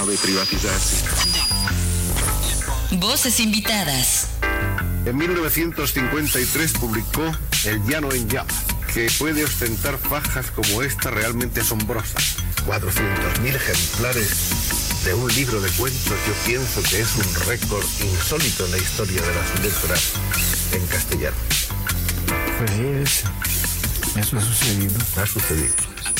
nové privatizácii. Voces invitadas. En 1953 publicó El llano en llamas, que puede ostentar fajas como esta realmente asombrosas. 400.000 ejemplares de un libro de cuentos, yo pienso que es un récord insólito en la historia de las letras en castellano. Pues eso ha sucedido. Ha sucedido.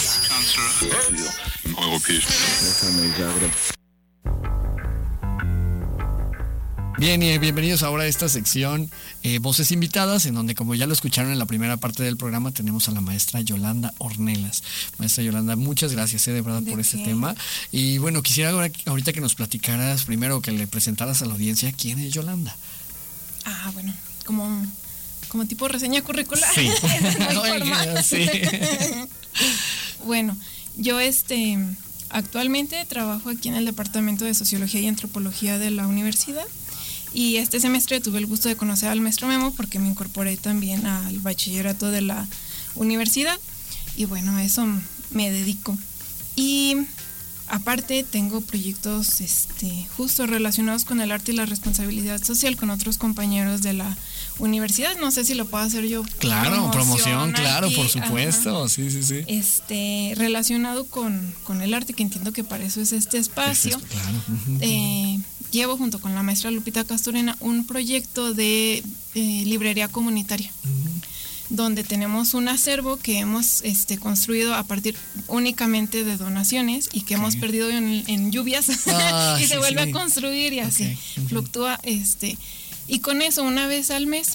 Bien, y bienvenidos ahora a esta sección Voces Invitadas, en donde, como ya lo escucharon en la primera parte del programa, tenemos a la maestra Yolanda Ornelas. Maestra Yolanda, muchas gracias de verdad por este tema. Y bueno, quisiera ahorita que nos platicaras, primero que le presentaras a la audiencia quién es Yolanda. Bueno, como tipo reseña curricular. Sí. Sí. Bueno, yo actualmente trabajo aquí en el Departamento de Sociología y Antropología de la universidad. Y este semestre tuve el gusto de conocer al maestro Memo porque me incorporé también al bachillerato de la universidad. Y bueno, a eso me dedico. Y aparte tengo proyectos justo relacionados con el arte y la responsabilidad social con otros compañeros de la universidad. No sé si lo puedo hacer yo. Claro, promoción, claro, aquí, por supuesto. Sí. Relacionado con el arte, que entiendo que para eso es este espacio. Claro. Llevo junto con la maestra Lupita Castorena un proyecto de librería comunitaria, donde tenemos un acervo que hemos construido a partir únicamente de donaciones y que hemos perdido en lluvias y se vuelve a construir y así fluctúa. Y con eso, una vez al mes,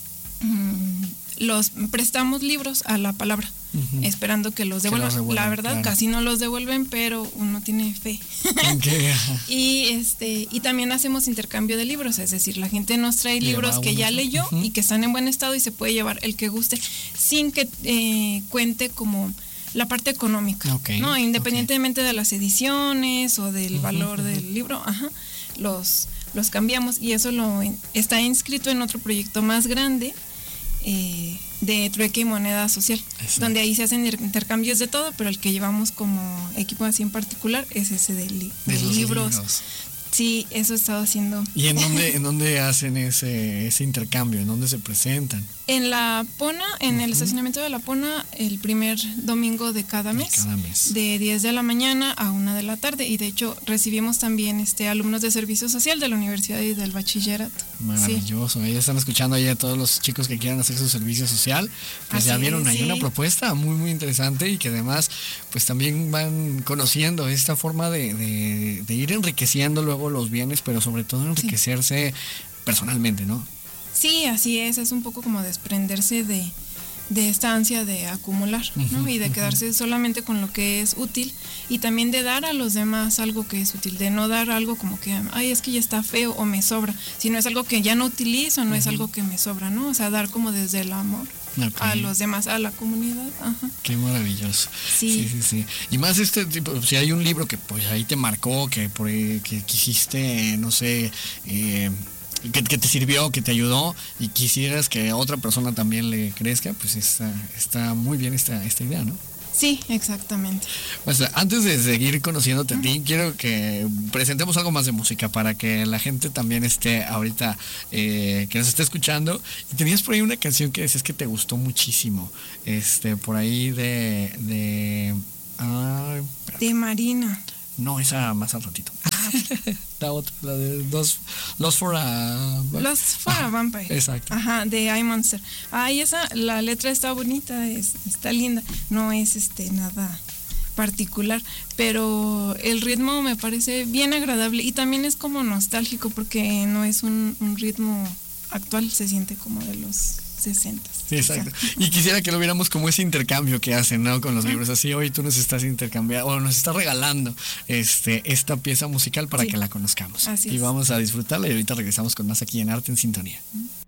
los prestamos libros a la palabra, esperando que los devuelvan. La verdad, claro, casi no los devuelven, pero uno tiene fe. Y también hacemos intercambio de libros, es decir, la gente nos trae libros que ya leyó y que están en buen estado y se puede llevar el que guste sin que cuente como la parte económica, ¿no? Independientemente de las ediciones o del valor del libro, los cambiamos, y eso está inscrito en otro proyecto más grande de trueque y moneda social. Exacto. Donde ahí se hacen intercambios de todo, pero el que llevamos como equipo así en particular es ese de libros. Sí, eso he estado haciendo. ¿Y en dónde hacen ese intercambio? ¿En dónde se presentan? En la Pona, en el estacionamiento de la Pona, el primer domingo de cada mes. De 10 de la mañana a 1 de la tarde. Y de hecho recibimos también alumnos de servicio social de la universidad y del bachillerato. Maravilloso. Sí. Ya están escuchando ahí a todos los chicos que quieran hacer su servicio social. Pues así ya vieron ahí una propuesta muy, muy interesante, y que además pues también van conociendo esta forma de ir enriqueciendo luego los bienes, pero sobre todo enriquecerse personalmente, ¿no? Sí, así es un poco como desprenderse de esta ansia de acumular, ¿no? Y de quedarse solamente con lo que es útil, y también de dar a los demás algo que es útil, de no dar algo como que, es que ya está feo o me sobra, sino es algo que ya no utilizo, no es algo que me sobra, ¿no? O sea, dar como desde el amor. A los demás, a la comunidad. Qué maravilloso. Sí. Y más tipo, si hay un libro que pues ahí te marcó, que quisiste, no sé, que te sirvió, que te ayudó, y quisieras que otra persona también le crezca, pues está muy bien esta idea, ¿no? Sí, exactamente. Pues antes de seguir conociéndote a ti, quiero que presentemos algo más de música para que la gente también esté ahorita, que nos esté escuchando. Y tenías por ahí una canción que decías que te gustó muchísimo, por ahí de Marina. No, esa más al ratito. La otra, la de Lost for a Vampire. Exacto. De iMonster. La letra está bonita, está linda. No es nada particular, pero el ritmo me parece bien agradable, y también es como nostálgico porque no es un ritmo actual, se siente como de los 60. Sí, exacto. Y quisiera que lo viéramos como ese intercambio que hacen, ¿no? Con los libros. Así, hoy tú nos estás intercambiando, o nos estás regalando esta pieza musical para que la conozcamos. Así es. Y vamos a disfrutarla, y ahorita regresamos con más aquí en Arte en Sintonía.